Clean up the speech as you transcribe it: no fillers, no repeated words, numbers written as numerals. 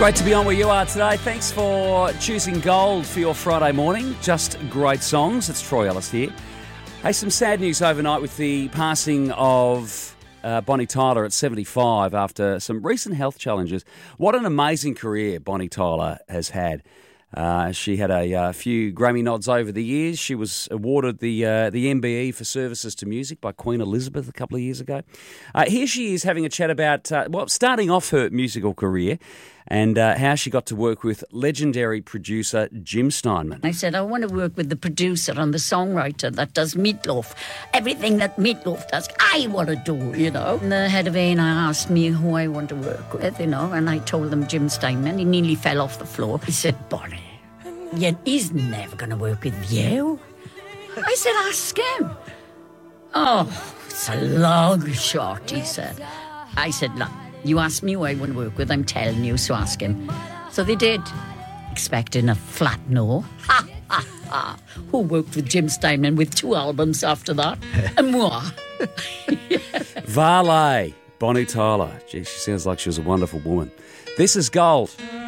Great to be on where you are today. Thanks for choosing Gold for your Friday morning. Just great songs. It's Troy Ellis here. Hey, some sad news overnight with the passing of Bonnie Tyler at 75 after some recent health challenges. What an amazing career Bonnie Tyler has had. She had a few Grammy nods over the years. She was awarded the MBE for services to music by Queen Elizabeth a couple of years ago. Here she is having a chat about, starting off her musical career and how she got to work with legendary producer Jim Steinman. I said, I want to work with the producer and the songwriter that does Meatloaf. Everything that Meatloaf does, I want to do, you know. And the head of A&R asked me who I want to work with, you know, and I told them Jim Steinman. He nearly fell off the floor. He said, Bonnie, he's never going to work with you. I said, ask him. Oh, it's a long shot, he said. I said, look, you asked me who I want to work with, I'm telling you, so ask him. So they did, expecting a flat no. Ha, ha, ha. Who worked with Jim Steinman with 2 albums after that? And moi. Valet, Bonnie Tyler. Gee, she sounds like she was a wonderful woman. This is Gold.